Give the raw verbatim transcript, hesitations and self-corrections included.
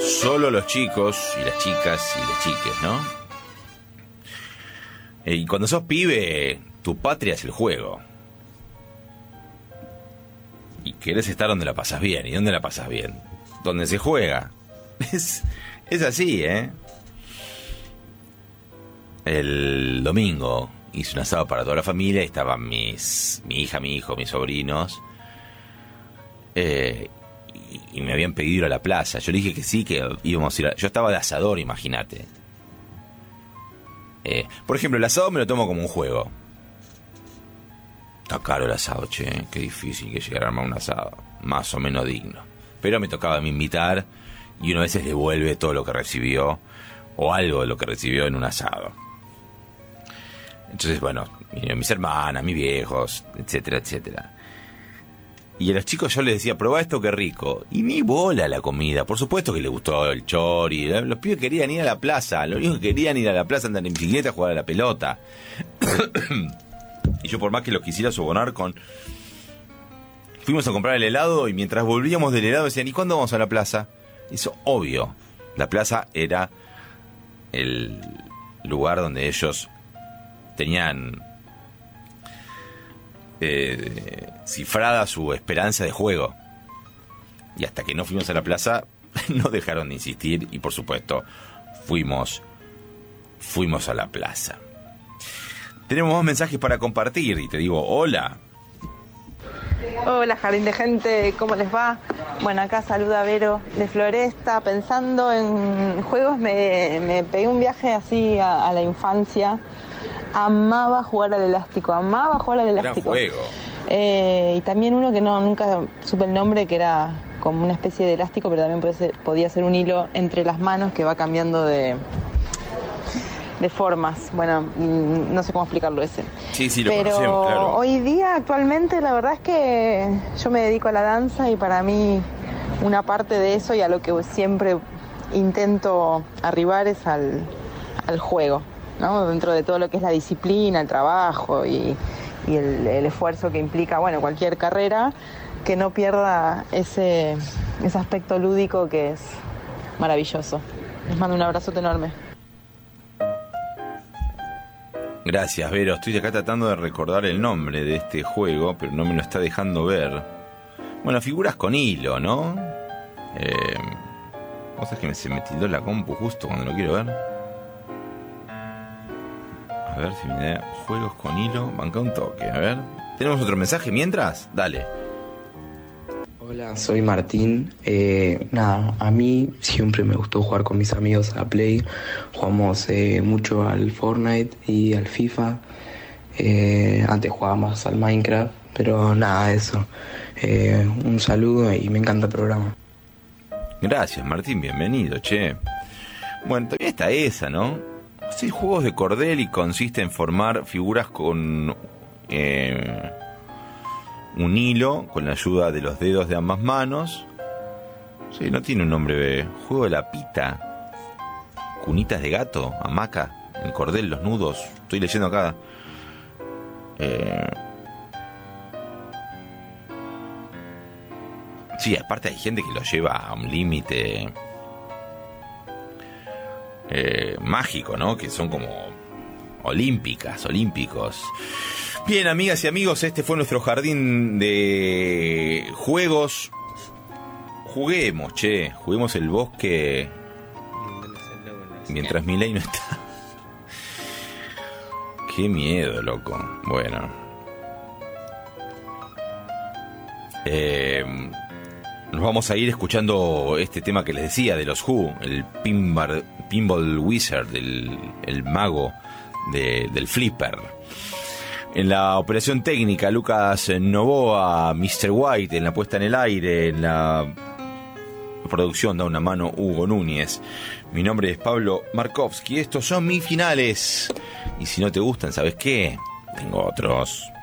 solo los chicos y las chicas y las chiques, ¿no? Y cuando sos pibe, tu patria es el juego. Y querés estar donde la pasas bien. ¿Y dónde la pasas bien? Donde se juega. Es, es así, ¿eh? El domingo hice un asado para toda la familia. Y estaban mis, mi hija, mi hijo, mis sobrinos. Eh, y, y me habían pedido ir a la plaza. Yo le dije que sí, que íbamos a ir a... Yo estaba de asador, imagínate. Eh, por ejemplo, el asado me lo tomo como un juego. Está caro el asado, che. Qué difícil que llegar a armar un asado. Más o menos digno. Pero me tocaba a mí invitar. Y uno a veces devuelve todo lo que recibió. O algo de lo que recibió en un asado. Entonces, bueno, mis hermanas, mis viejos, etcétera, etcétera. Y a los chicos yo les decía, probá esto, qué rico. Y ni bola la comida. Por supuesto que les gustó el chori. Los pibes querían ir a la plaza. Lo único que querían ir a la plaza, andar en bicicleta, jugar a la pelota. Y yo, por más que los quisiera sobornar con... Fuimos a comprar el helado y mientras volvíamos del helado decían, ¿y cuándo vamos a la plaza? Y eso, obvio. La plaza era el lugar donde ellos tenían... Eh, cifrada su esperanza de juego. Y hasta que no fuimos a la plaza no dejaron de insistir. Y por supuesto fuimos Fuimos a la plaza. Tenemos más mensajes para compartir. Y te digo, hola. Hola, jardín de gente, ¿cómo les va? Bueno, acá saluda Vero de Floresta. Pensando en juegos, me, me pegué un viaje así a, a la infancia. Amaba jugar al elástico, amaba jugar al elástico. Gran juego. Eh, y también uno que no nunca supe el nombre, que era como una especie de elástico, pero también puede ser, podía ser un hilo entre las manos que va cambiando de, de formas. Bueno, no sé cómo explicarlo ese. Sí, sí, lo pero conocemos, claro. Hoy día, actualmente, la verdad es que yo me dedico a la danza y para mí una parte de eso y a lo que siempre intento arribar es al, al juego, ¿no? Dentro de todo lo que es la disciplina, el trabajo y, y el, el esfuerzo que implica, bueno, cualquier carrera, que no pierda ese, ese aspecto lúdico que es maravilloso. Les mando un abrazote enorme. Gracias, Vero. Estoy acá tratando de recordar el nombre de este juego, pero no me lo está dejando ver. Bueno, figuras con hilo, ¿no? Eh, ¿Vos sabés que se me tildó la compu justo cuando lo quiero ver? A ver si me da juegos con hilo. Banca un toque, a ver. ¿Tenemos otro mensaje mientras? Dale. Hola, soy Martín. Eh, nada, a mí siempre me gustó jugar con mis amigos a la Play. Jugamos eh, mucho al Fortnite y al FIFA. Eh, antes jugábamos al Minecraft, pero nada, eso. Eh, un saludo y me encanta el programa. Gracias, Martín, bienvenido, che. Bueno, también está esa, ¿no? Sí, juegos de cordel y consiste en formar figuras con eh, un hilo, con la ayuda de los dedos de ambas manos. Sí, no tiene un nombre. Juego de la pita. Cunitas de gato, hamaca, el cordel, los nudos. Estoy leyendo acá. Eh... Sí, aparte hay gente que lo lleva a un límite eh, mágico, ¿no? Que son como olímpicas, olímpicos. Bien, amigas y amigos, este fue nuestro jardín de juegos. Juguemos, che, juguemos el bosque mientras Milei no está. Qué miedo, loco. Bueno. Eh... Nos vamos a ir escuchando este tema que les decía de los Who, el Pinball, Pinball Wizard, el, el mago de, del flipper. En la operación técnica, Lucas Novoa, mister White, en la puesta en el aire, en la producción da una mano Hugo Núñez. Mi nombre es Pablo Markovsky, estos son mis finales. Y si no te gustan, ¿sabes qué? Tengo otros.